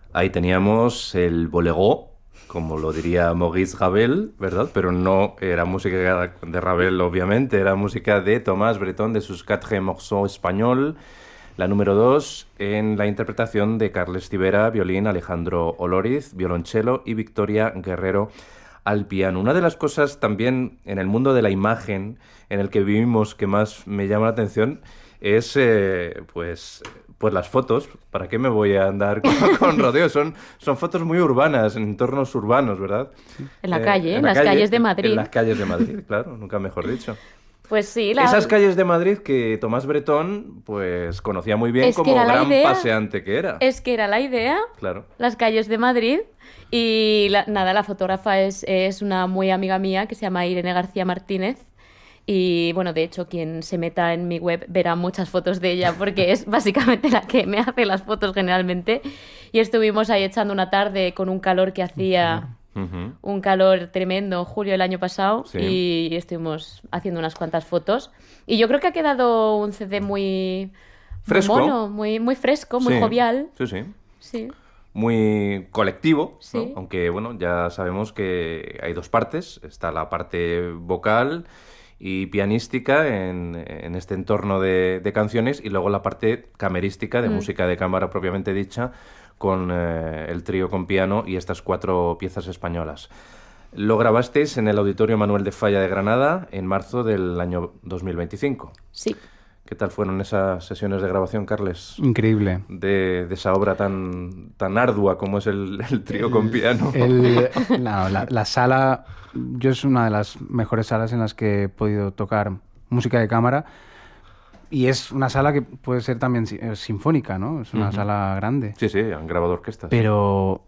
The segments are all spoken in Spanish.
Ahí teníamos el bolero, como lo diría Maurice Ravel, ¿verdad? Pero no era música de Ravel, obviamente, era música de Tomás Bretón, de sus Quatre Morceaux Español, la número 2, en la interpretación de Carles Civera, violín, Alejandro Oloriz, violonchelo y Victoria Guerrero al piano. Una de las cosas también en el mundo de la imagen en el que vivimos que más me llama la atención es pues las fotos. ¿Para qué me voy a andar con rodeos? Son fotos muy urbanas, en entornos urbanos, ¿verdad? En la calle, En en la las calle, calles de en Madrid. las calles de Madrid, claro, nunca mejor dicho. Pues sí, Esas calles de Madrid que Tomás Bretón pues conocía muy bien es que como era la gran idea. paseante que era. Es que era la idea, Claro. las calles de Madrid. Y nada, la fotógrafa es una muy amiga mía que se llama Irene García Martínez. Y bueno, de hecho, quien se meta en mi web verá muchas fotos de ella porque es básicamente la que me hace las fotos generalmente. Y estuvimos ahí echando una tarde con un calor que hacía, Ujú. un calor tremendo en julio del año pasado, Sí. y estuvimos haciendo unas cuantas fotos. Y yo creo que ha quedado un CD muy Fresco. mono, muy fresco, muy Sí, jovial. sí, sí. Sí. Muy colectivo, ¿no? Sí. Aunque, bueno, ya sabemos que hay dos partes. Está la parte vocal y pianística en este entorno de canciones, y luego la parte camerística, de música de cámara propiamente dicha, con el trío con piano y estas 4 piezas españolas. Lo grabasteis en el Auditorio Manuel de Falla de Granada en marzo del año 2025. Sí. ¿Qué tal fueron esas sesiones de grabación, Carles? Increíble. De esa obra tan ardua como es el trío con piano. La sala, yo es una de las mejores salas en las que he podido tocar música de cámara, y es una sala que puede ser también sinfónica, ¿no? Es una sala grande. Sí, sí, han grabado orquestas. Pero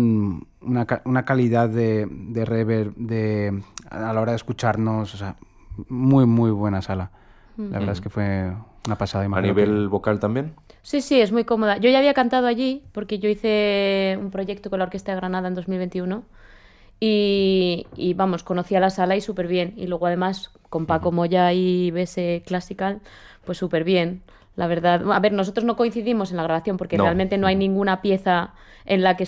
una calidad de reverb a la hora de escucharnos, o sea, muy, muy buena sala. La verdad es que fue una pasada. ¿A imagino nivel vocal también? Sí, sí, es muy cómoda. Yo ya había cantado allí porque yo hice un proyecto con la Orquesta de Granada en 2021 y vamos, conocía la sala y súper bien. Y luego además con Paco Moya y BS Classical, pues súper bien. La verdad, a ver, nosotros no coincidimos en la grabación porque No. realmente no hay ninguna pieza en la que